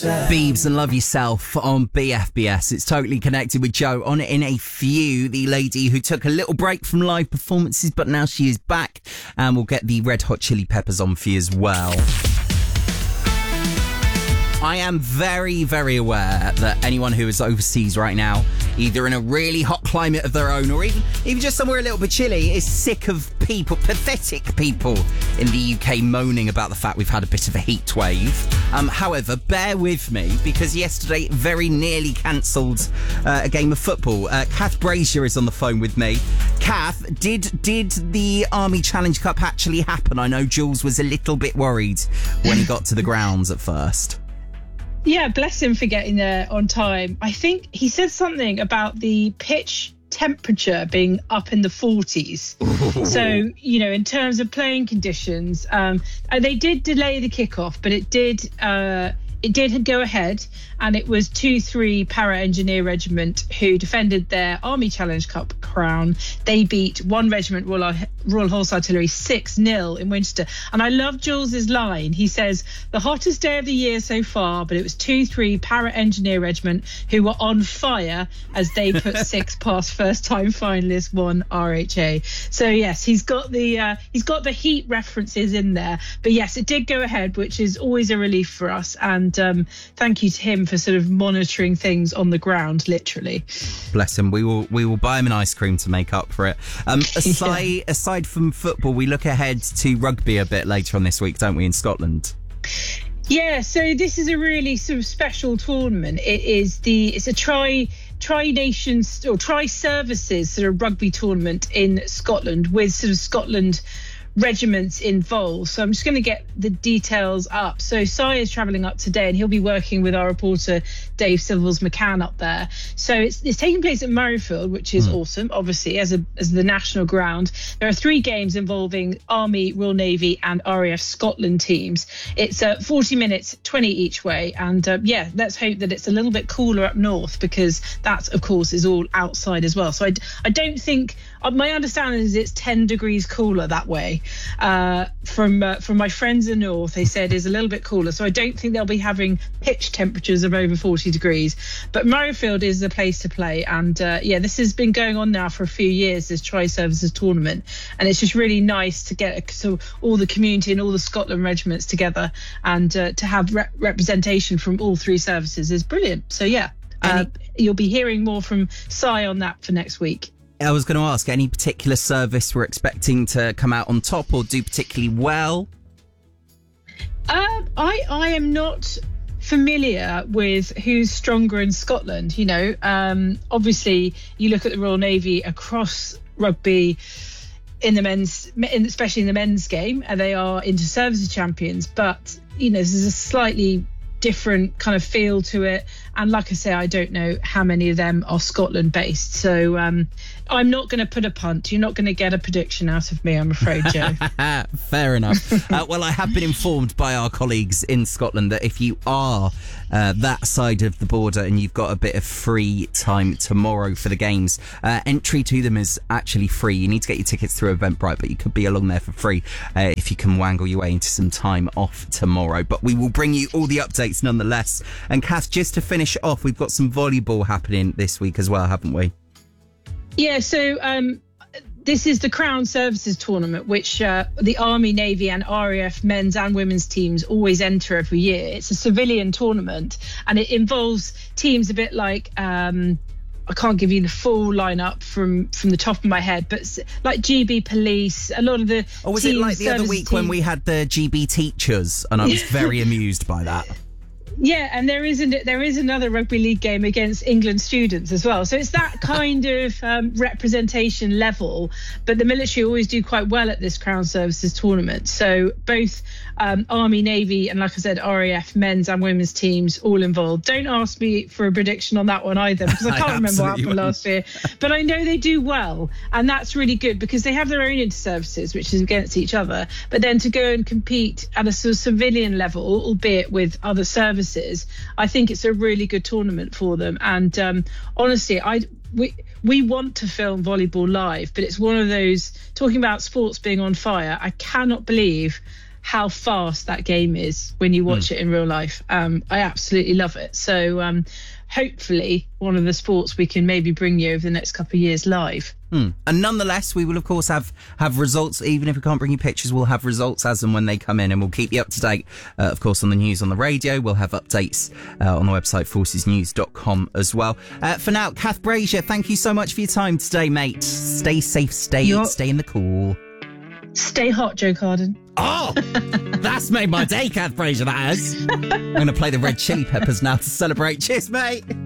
Beebs and Love Yourself on BFBS. It's Totally Connected with Joe. On In a Few, the lady who took a little break from live performances, but now she is back, and we'll get the Red Hot Chili Peppers on for you as well. I am very, very aware that anyone who is overseas right now, either in a really hot climate of their own or even just somewhere a little bit chilly, is sick of people, pathetic people in the UK moaning about the fact we've had a bit of a heat wave. However, bear with me, because yesterday very nearly cancelled a game of football. Kath Brazier is on the phone with me. Kath, did the Army Challenge Cup actually happen? I know Jules was a little bit worried when he got to the grounds at first. Yeah, bless him for getting there on time. I think he said something about the pitch temperature being up in the 40s. So, you know, in terms of playing conditions, they did delay the kickoff, but it did go ahead, and it was 2-3 Para Engineer Regiment who defended their Army Challenge Cup crown. They beat 1 Regiment Royal Horse Artillery 6-0 in Winchester. And I love Jules's line. He says, the hottest day of the year so far, but it was 2-3 Para Engineer Regiment who were on fire as they put 6 past first-time finalists 1 RHA. So yes, he's got the heat references in there. But yes, it did go ahead, which is always a relief for us. And thank you to him for sort of monitoring things on the ground, literally. Bless him. We will buy him an ice cream to make up for it. Aside from football, we look ahead to rugby a bit later on this week, don't we, in Scotland? Yeah, so this is a really sort of special tournament. It's a tri-nations or tri-services sort of rugby tournament in Scotland with sort of Scotland regiments involved. So I'm just going to get the details up. So Si is travelling up today, and he'll be working with our reporter Dave Civils McCann up there. So it's taking place at Murrayfield, which is awesome, obviously, as the national ground. There are 3 games involving Army, Royal Navy and RAF Scotland teams. It's 40 minutes, 20 each way. And let's hope that it's a little bit cooler up north, because that, of course, is all outside as well. So I don't think, my understanding is it's 10 degrees cooler that way. From my friends in north, they said is a little bit cooler, so I don't think they'll be having pitch temperatures of over 40 degrees. But Murrayfield is the place to play, and this has been going on now for a few years, this tri-services tournament, and it's just really nice to get all the community and all the Scotland regiments together, and to have representation from all 3 services is brilliant. So you'll be hearing more from Si on that for next week. I was going to ask, any particular service we're expecting to come out on top or do particularly well? I am not familiar with who's stronger in Scotland. You know, obviously you look at the Royal Navy across rugby in the men's, especially in the men's game, and they are inter-services champions. But you know, this is a slightly different kind of feel to it, and like I say, I don't know how many of them are Scotland based, so I'm not going to put a punt. You're not going to get a prediction out of me, I'm afraid, Joe. Fair enough. Well, I have been informed by our colleagues in Scotland that if you are that side of the border and you've got a bit of free time tomorrow for the games, entry to them is actually free. You need to get your tickets through Eventbrite, but you could be along there for free if you can wangle your way into some time off tomorrow. But we will bring you all the updates nonetheless. And Kath, just to finish off, we've got some volleyball happening this week as well, haven't we? Yeah, so this is the Crown Services Tournament, which the Army, Navy and RAF men's and women's teams always enter every year. It's a civilian tournament, and it involves teams a bit like, I can't give you the full lineup from the top of my head, but like GB Police, a lot of the Or was it like the other week when we had the GB Teachers, and I was very amused by that? Yeah, and there is another rugby league game against England students as well. So it's that kind of representation level. But the military always do quite well at this Crown Services tournament. So both Army, Navy, and like I said, RAF men's and women's teams all involved. Don't ask me for a prediction on that one either, because I can't remember what happened last year. But I know they do well, and that's really good because they have their own inter-services, which is against each other. But then to go and compete at a sort of civilian level, albeit with other services, I think it's a really good tournament for them. And honestly, we want to film volleyball live, but it's one of those, talking about sports being on fire, I cannot believe how fast that game is when you watch it in real life. I absolutely love it. So hopefully one of the sports we can maybe bring you over the next couple of years live. And nonetheless, we will of course have results. Even if we can't bring you pictures, we'll have results as and when they come in, and we'll keep you up to date, of course, on the news on the radio. We'll have updates on the website forcesnews.com as well. For now, Kath Brazier, thank you so much for your time today, mate. Stay safe, stay in the cool. Stay hot, Joe Carden. Oh, that's made my day, Kath Brazier, that has. I'm going to play the Red Chili Peppers now to celebrate. Cheers, mate.